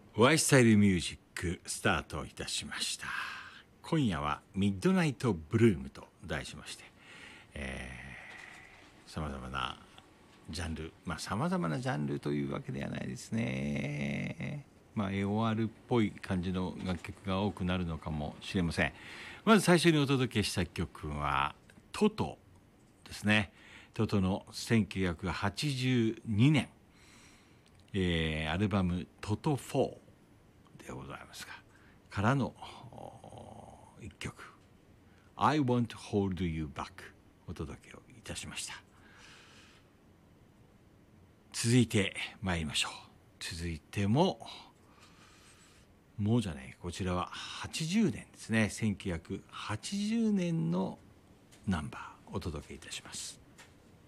ワイスタイルミュージックスタートいたしました。今夜はミッドナイトブルームと題しまして、さまざまなジャンル、さまざまなジャンルというわけではないですね。AOR っぽい感じの楽曲が多くなるのかもしれません。まず最初にお届けした曲はトトですね。トトの1982年、アルバムトト4でございますがからの一曲 I Want to Hold You Back お届けをいたしました。続いて参りましょう。続いてもうじゃない、こちらは80年ですね。1980年のナンバーお届けいたします。